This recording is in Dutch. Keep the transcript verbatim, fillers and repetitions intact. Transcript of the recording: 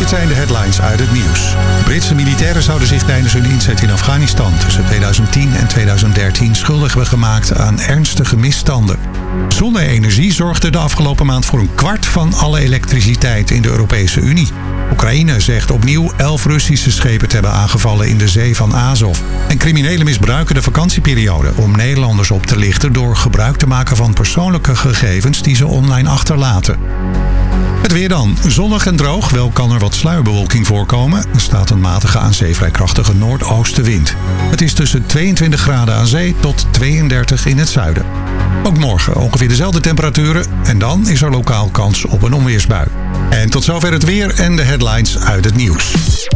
Dit zijn de headlines uit het nieuws. Britse militairen zouden zich tijdens hun inzet in Afghanistan tussen tweeduizend tien en tweeduizend dertien schuldig hebben gemaakt aan ernstige misstanden. Zonne-energie zorgde de afgelopen maand voor een kwart van alle elektriciteit in de Europese Unie. Oekraïne zegt opnieuw elf Russische schepen te hebben aangevallen in de zee van Azov. En criminelen misbruiken de vakantieperiode om Nederlanders op te lichten door gebruik te maken van persoonlijke gegevens die ze online achterlaten. Het weer dan. Zonnig en droog, wel kan er wat sluierbewolking voorkomen. Er staat een matige aan zee vrij krachtige noordoostenwind. Het is tussen tweeëntwintig graden aan zee tot tweeëndertig in het zuiden. Ook morgen ongeveer dezelfde temperaturen en dan is er lokaal kans op een onweersbui. En tot zover het weer en de headlines uit het nieuws.